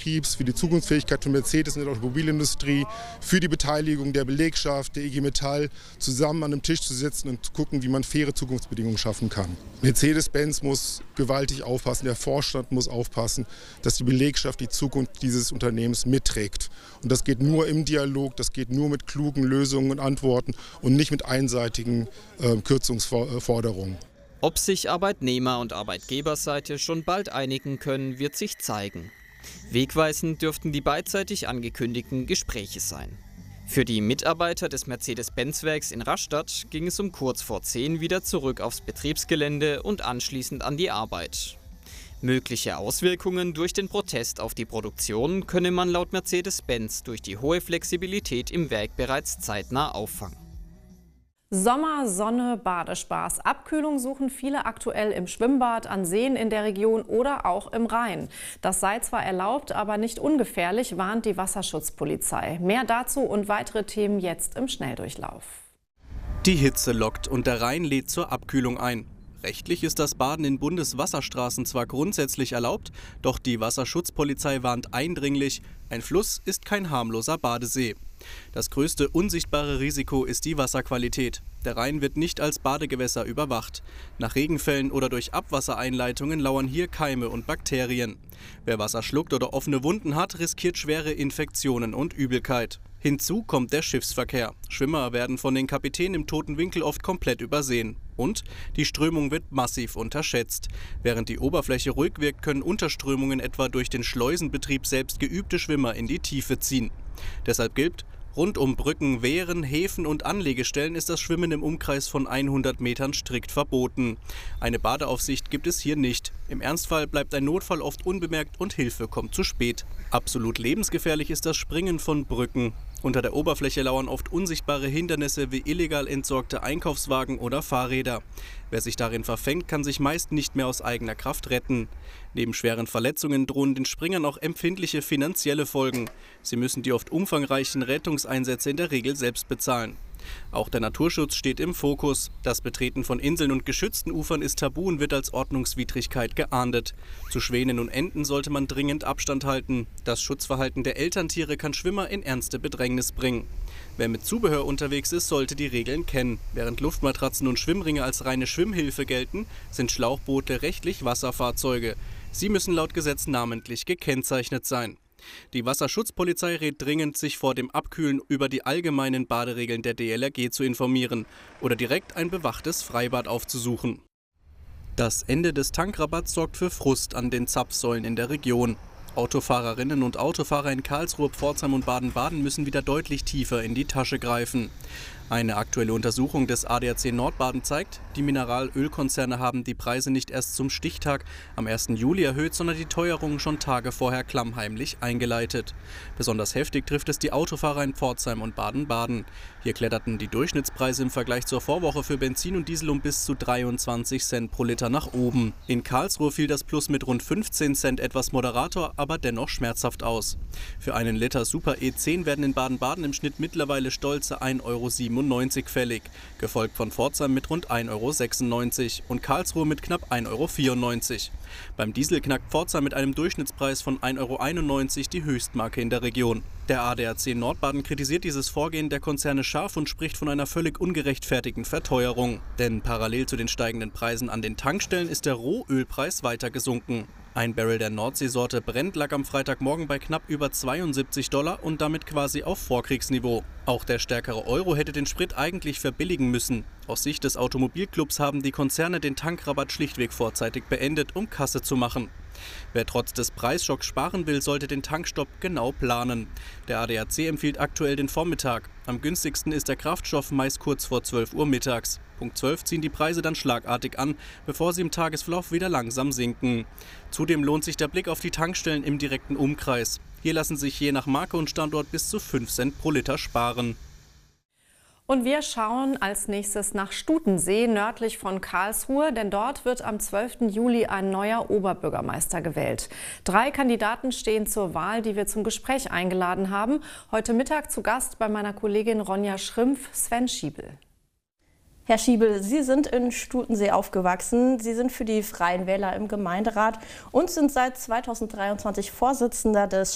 Betriebs, für die Zukunftsfähigkeit von Mercedes in der Automobilindustrie, für die Beteiligung der Belegschaft, der IG Metall, zusammen an einem Tisch zu sitzen und zu gucken, wie man faire Zukunftsbedingungen schaffen kann. Mercedes-Benz muss gewaltig aufpassen, der Vorstand muss aufpassen, dass die Belegschaft die Zukunft dieses Unternehmens mitträgt. Und das geht nur im Dialog, das geht nur mit klugen Lösungen und Antworten und nicht mit einseitigen Kürzungsforderungen. Ob sich Arbeitnehmer- und Arbeitgeberseite schon bald einigen können, wird sich zeigen. Wegweisend dürften die beidseitig angekündigten Gespräche sein. Für die Mitarbeiter des Mercedes-Benz-Werks in Rastatt ging es um kurz vor 10 wieder zurück aufs Betriebsgelände und anschließend an die Arbeit. Mögliche Auswirkungen durch den Protest auf die Produktion könne man laut Mercedes-Benz durch die hohe Flexibilität im Werk bereits zeitnah auffangen. Sommer, Sonne, Badespaß. Abkühlung suchen viele aktuell im Schwimmbad, an Seen in der Region oder auch im Rhein. Das sei zwar erlaubt, aber nicht ungefährlich, warnt die Wasserschutzpolizei. Mehr dazu und weitere Themen jetzt im Schnelldurchlauf. Die Hitze lockt und der Rhein lädt zur Abkühlung ein. Rechtlich ist das Baden in Bundeswasserstraßen zwar grundsätzlich erlaubt, doch die Wasserschutzpolizei warnt eindringlich, ein Fluss ist kein harmloser Badesee. Das größte unsichtbare Risiko ist die Wasserqualität. Der Rhein wird nicht als Badegewässer überwacht. Nach Regenfällen oder durch Abwassereinleitungen lauern hier Keime und Bakterien. Wer Wasser schluckt oder offene Wunden hat, riskiert schwere Infektionen und Übelkeit. Hinzu kommt der Schiffsverkehr. Schwimmer werden von den Kapitänen im toten Winkel oft komplett übersehen. Und die Strömung wird massiv unterschätzt. Während die Oberfläche ruhig wirkt, können Unterströmungen etwa durch den Schleusenbetrieb selbst geübte Schwimmer in die Tiefe ziehen. Deshalb gilt, rund um Brücken, Wehren, Häfen und Anlegestellen ist das Schwimmen im Umkreis von 100 Metern strikt verboten. Eine Badeaufsicht gibt es hier nicht. Im Ernstfall bleibt ein Notfall oft unbemerkt und Hilfe kommt zu spät. Absolut lebensgefährlich ist das Springen von Brücken. Unter der Oberfläche lauern oft unsichtbare Hindernisse wie illegal entsorgte Einkaufswagen oder Fahrräder. Wer sich darin verfängt, kann sich meist nicht mehr aus eigener Kraft retten. Neben schweren Verletzungen drohen den Springern auch empfindliche finanzielle Folgen. Sie müssen die oft umfangreichen Rettungseinsätze in der Regel selbst bezahlen. Auch der Naturschutz steht im Fokus. Das Betreten von Inseln und geschützten Ufern ist tabu und wird als Ordnungswidrigkeit geahndet. Zu Schwänen und Enten sollte man dringend Abstand halten. Das Schutzverhalten der Elterntiere kann Schwimmer in ernste Bedrängnis bringen. Wer mit Zubehör unterwegs ist, sollte die Regeln kennen. Während Luftmatratzen und Schwimmringe als reine Schwimmhilfe gelten, sind Schlauchboote rechtlich Wasserfahrzeuge. Sie müssen laut Gesetz namentlich gekennzeichnet sein. Die Wasserschutzpolizei rät dringend, sich vor dem Abkühlen über die allgemeinen Baderegeln der DLRG zu informieren oder direkt ein bewachtes Freibad aufzusuchen. Das Ende des Tankrabatts sorgt für Frust an den Zapfsäulen in der Region. Autofahrerinnen und Autofahrer in Karlsruhe, Pforzheim und Baden-Baden müssen wieder deutlich tiefer in die Tasche greifen. Eine aktuelle Untersuchung des ADAC Nordbaden zeigt, die Mineralölkonzerne haben die Preise nicht erst zum Stichtag am 1. Juli erhöht, sondern die Teuerungen schon Tage vorher klammheimlich eingeleitet. Besonders heftig trifft es die Autofahrer in Pforzheim und Baden-Baden. Hier kletterten die Durchschnittspreise im Vergleich zur Vorwoche für Benzin und Diesel um bis zu 23 Cent pro Liter nach oben. In Karlsruhe fiel das Plus mit rund 15 Cent etwas moderator, aber dennoch schmerzhaft aus. Für einen Liter Super E10 werden in Baden-Baden im Schnitt mittlerweile stolze 1,97 € fällig, gefolgt von Pforzheim mit rund 1,96 € und Karlsruhe mit knapp 1,94 €. Beim Diesel knackt Pforzheim mit einem Durchschnittspreis von 1,91 € die Höchstmarke in der Region. Der ADAC Nordbaden kritisiert dieses Vorgehen der Konzerne scharf und spricht von einer völlig ungerechtfertigten Verteuerung. Denn parallel zu den steigenden Preisen an den Tankstellen ist der Rohölpreis weiter gesunken. Ein Barrel der Nordseesorte Brent lag am Freitagmorgen bei knapp über 72 $ und damit quasi auf Vorkriegsniveau. Auch der stärkere Euro hätte den Sprit eigentlich verbilligen müssen. Aus Sicht des Automobilclubs haben die Konzerne den Tankrabatt schlichtweg vorzeitig beendet, um Kasse zu machen. Wer trotz des Preisschocks sparen will, sollte den Tankstopp genau planen. Der ADAC empfiehlt aktuell den Vormittag. Am günstigsten ist der Kraftstoff meist kurz vor 12 Uhr mittags. Punkt 12 ziehen die Preise dann schlagartig an, bevor sie im Tagesverlauf wieder langsam sinken. Zudem lohnt sich der Blick auf die Tankstellen im direkten Umkreis. Hier lassen sich je nach Marke und Standort bis zu 5 Cent pro Liter sparen. Und wir schauen als nächstes nach Stutensee, nördlich von Karlsruhe, denn dort wird am 12. Juli ein neuer Oberbürgermeister gewählt. 3 Kandidaten stehen zur Wahl, die wir zum Gespräch eingeladen haben. Heute Mittag zu Gast bei meiner Kollegin Ronja Schrimpf, Sven Schiebel. Herr Schiebel, Sie sind in Stutensee aufgewachsen. Sie sind für die Freien Wähler im Gemeinderat und sind seit 2023 Vorsitzender des